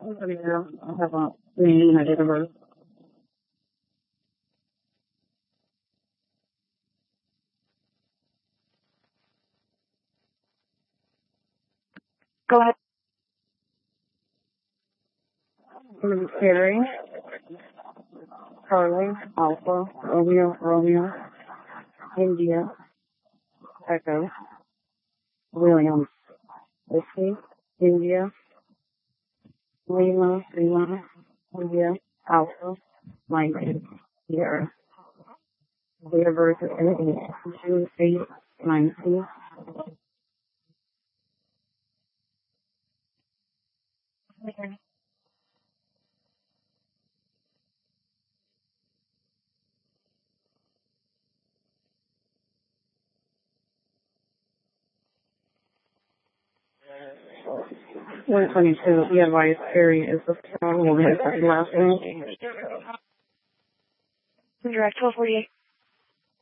I have a name and a date of birth. Go ahead. Harry, Charlie, Alpha, Romeo, India, Echo, Williams, Whiskey, India, Lima, India, Alpha, Mike, Sierra. Date of birth is 8/8/19. 122. The advice Harry is the last name. Direct 1248.